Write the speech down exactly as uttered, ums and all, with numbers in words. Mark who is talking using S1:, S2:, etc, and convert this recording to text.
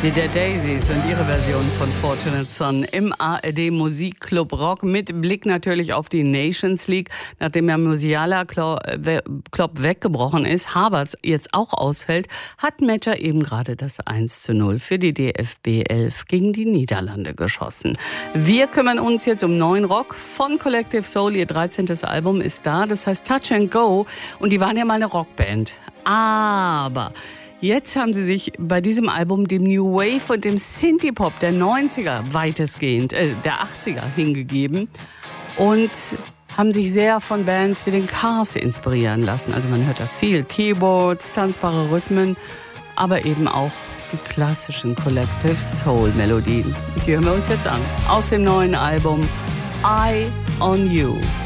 S1: Die Dead Daisies und ihre Version von Fortunate Son im A R D Musikclub Rock mit Blick natürlich auf die Nations League. Nachdem ja Musiala Klopp weggebrochen ist, Havertz jetzt auch ausfällt, hat Metscher eben gerade das eins zu null für die D F B elf gegen die Niederlande geschossen. Wir kümmern uns jetzt um neuen Rock von Collective Soul. Ihr dreizehntes Album ist da, das heißt Touch and Go. Und die waren ja mal eine Rockband. Aber jetzt haben sie sich bei diesem Album dem New Wave und dem Synthie-Pop der neunziger weitestgehend, äh, der achtziger hingegeben und haben sich sehr von Bands wie den Cars inspirieren lassen. Also man hört da viel Keyboards, tanzbare Rhythmen, aber eben auch die klassischen Collective Soul-Melodien. Und die hören wir uns jetzt an. Aus dem neuen Album Eye on You.